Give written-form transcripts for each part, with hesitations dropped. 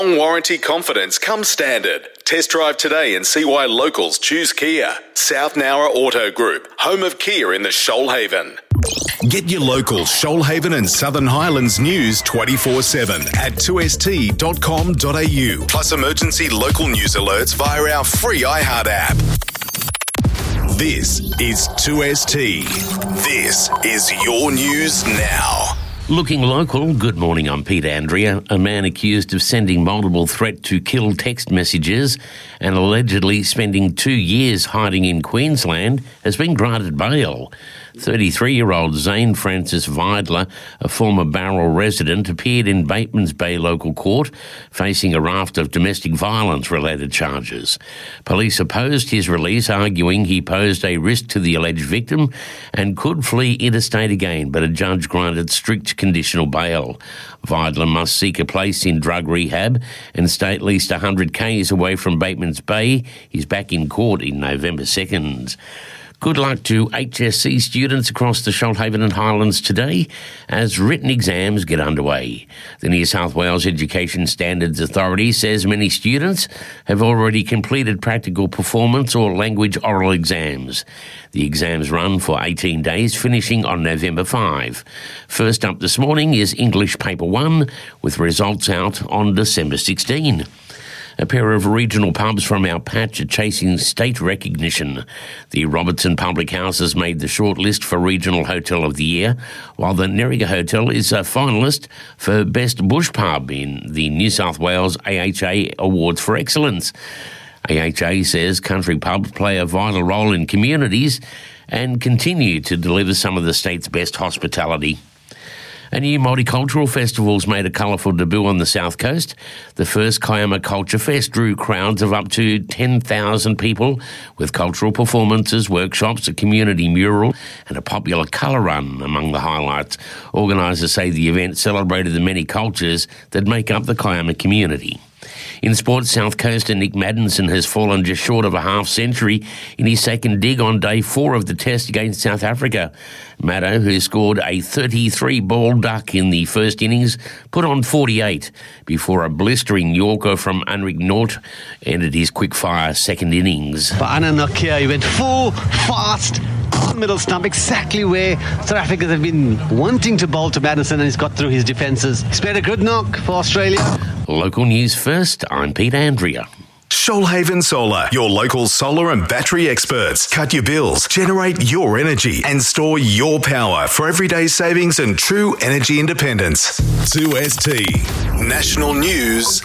Long warranty confidence comes standard. Test drive today and see why locals choose Kia. South Nowra Auto Group, home of Kia in the Shoalhaven. Get your local Shoalhaven and Southern Highlands news 24/7 at 2st.com.au. Plus emergency local news alerts via our free iHeart app. This is 2ST. This is your news now. Looking local, good morning, I'm Pete Andrea. A man accused of sending multiple threat-to-kill text messages and allegedly spending 2 years hiding in Queensland has been granted bail. 33-year-old Zane Francis Vidler, a former Bowral resident, appeared in Batemans Bay local court facing a raft of domestic violence-related charges. Police opposed his release, arguing he posed a risk to the alleged victim and could flee interstate again, but a judge granted strict conditional bail. Vidler must seek a place in drug rehab and stay at least 100 k's away from Batemans Bay. He's back in court in November 2nd. Good luck to HSC students across the Shoalhaven and Highlands today as written exams get underway. The New South Wales Education Standards Authority says many students have already completed practical performance or language oral exams. The exams run for 18 days, finishing on November 5. First up this morning is English Paper 1, with results out on December 16. A pair of regional pubs from our patch are chasing state recognition. The Robertson Public House has made the shortlist for Regional Hotel of the Year, while the Nerriga Hotel is a finalist for Best Bush Pub in the New South Wales AHA Awards for Excellence. AHA says country pubs play a vital role in communities and continue to deliver some of the state's best hospitality. A new multicultural festival's made a colourful debut on the South Coast. The first Kiama Culture Fest drew crowds of up to 10,000 people with cultural performances, workshops, a community mural and a popular colour run among the highlights. Organisers say the event celebrated the many cultures that make up the Kiama community. In sports, South Coaster Nick Maddinson has fallen just short of a half-century in his second dig on day 4 of the test against South Africa. Maddo, who scored a 33-ball duck in the first innings, put on 48 before a blistering Yorker from Anrik North ended his quick-fire second innings. But Anna Nokia, he went full, fast, on middle stump, exactly where South Africans have been wanting to bowl to Maddinson, and he's got through his defences. He's made a good knock for Australia. Local news first, I'm Pete Andrea. Shoalhaven Solar, your local solar and battery experts. Cut your bills, generate your energy, and store your power for everyday savings and true energy independence. 2ST National News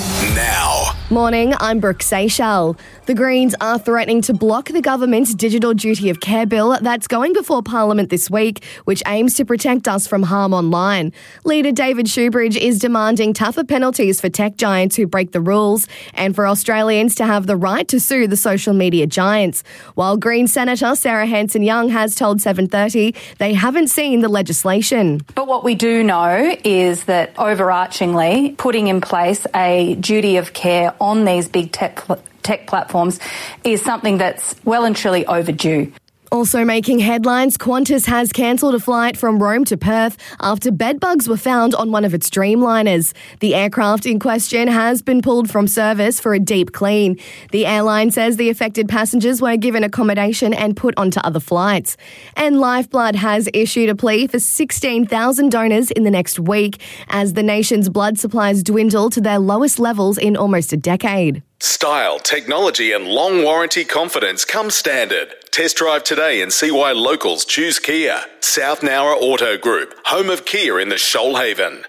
now. Morning, I'm Brooke Seychelles. The Greens are threatening to block the government's Digital Duty of Care bill that's going before Parliament this week, which aims to protect us from harm online. Leader David Shoebridge is demanding tougher penalties for tech giants who break the rules and for Australians to have the right to sue the social media giants. While Green Senator Sarah Hanson-Young has told 7:30 they haven't seen the legislation. But what we do know is that overarchingly putting in place a duty of care on these big tech platforms is something that's well and truly overdue. Also making headlines, Qantas has cancelled a flight from Rome to Perth after bedbugs were found on one of its Dreamliners. The aircraft in question has been pulled from service for a deep clean. The airline says the affected passengers were given accommodation and put onto other flights. And Lifeblood has issued a plea for 16,000 donors in the next week as the nation's blood supplies dwindle to their lowest levels in almost a decade. Style, technology and long warranty confidence come standard. Test drive today and see why locals choose Kia. South Nowra Auto Group, home of Kia in the Shoalhaven.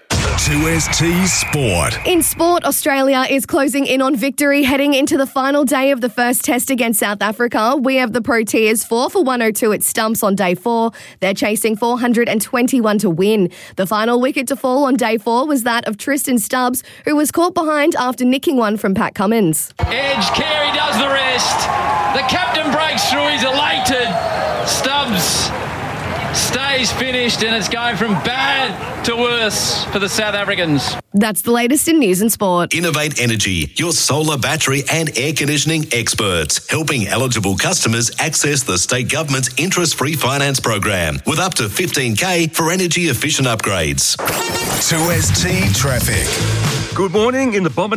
2ST Sport. In sport, Australia is closing in on victory heading into the final day of the first test against South Africa. We have the Proteas 4 for 102 at stumps on day 4. They're chasing 421 to win. The final wicket to fall on day 4 was that of Tristan Stubbs, who was caught behind after nicking one from Pat Cummins. Edge, Carey does the rest. The captain breaks through, he's elated. Stubbs stays finished and it's going from bad to worse for the South Africans. That's the latest in news and sport. Innovate Energy, your solar, battery and air conditioning experts, helping eligible customers access the state government's interest-free finance program with up to $15,000 for energy efficient upgrades. 2ST Traffic. Good morning. In the Bomber